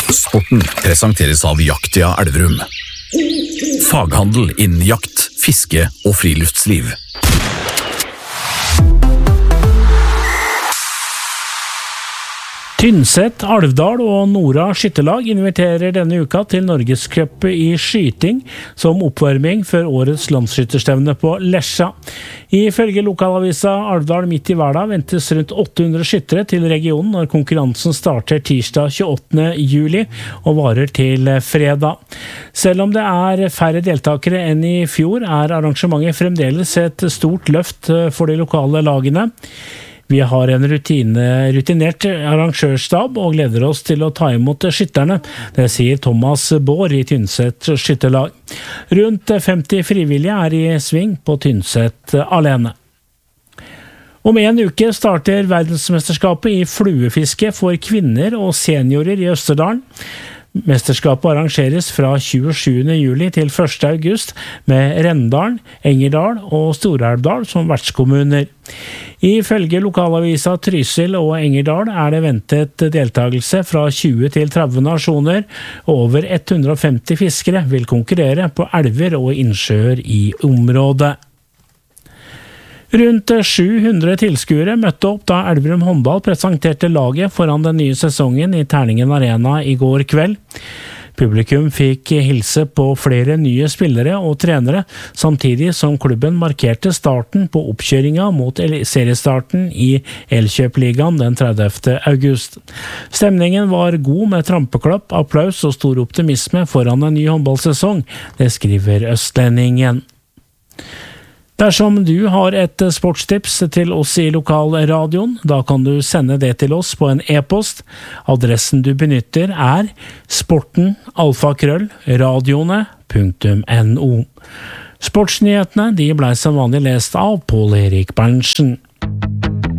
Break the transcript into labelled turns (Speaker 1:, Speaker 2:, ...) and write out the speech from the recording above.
Speaker 1: Sporten presenteres av Jaktia Elverum. Faghandel innen jakt, fiske og friluftsliv.
Speaker 2: Tynset, Alvdal og Nora skyttelag inviterer denne uka til Norgescup i skyting som oppvarming før årets landsskytterstevne på Lesja. Ifølge lokalavisa Alvdal midt i hverdag ventes rundt 800 skyttere til regionen når konkurransen starter tirsdag 28. juli og varer til fredag. Selv om det er færre deltakere enn i fjor, er arrangementet fremdeles et stort løft for de lokale lagene. Vi har en rutinert arrangørstab og gleder oss til å ta imot skytterne, det sier Thomas Baar i Tynset skytterlag. Rundt 50 frivillige er i sving på Tynset alene. Om en uke starter verdensmesterskapet i fluefiske for kvinner og seniorer i Østerdalen. Mesterskapet arrangeres fra 27. juli til 1. august med Rendalen, Engerdal og Stor-Elvdal som vertskommuner. Ifølge lokalavisa Trysil og Engerdal er det ventet deltakelse fra 20 til 30 nasjoner, og over 150 fiskere vil konkurrere på elver og innsjøer i området. Rundt 700 tilskuere møtte opp da Elverum håndball presenterte laget foran den nye sesongen i Terningen Arena i går kveld. Publikum fikk hilse på flere nye spillere og trenere, samtidig som klubben markerte starten på oppkjøringa mot seriestarten i Elkjøp-ligaen den 30. august. Stemningen var god med trampeklapp, applaus og stor optimisme foran en ny håndballsesong, det skriver Østlendingen. Dersom du har et sportstips til oss i lokalradioen, da kan du sende det til oss på en e-post. Adressen du benytter er sporten@radioene.no. Sportsnyhetene de ble som vanlig lest av Pål Erik Berntsen.